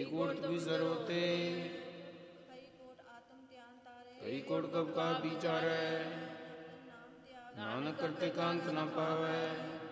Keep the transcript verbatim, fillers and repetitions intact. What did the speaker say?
coat विसरो ते कई coat आत्म ध्यान तारे कई कोट कब का विचारै नानक करते कांत न पावै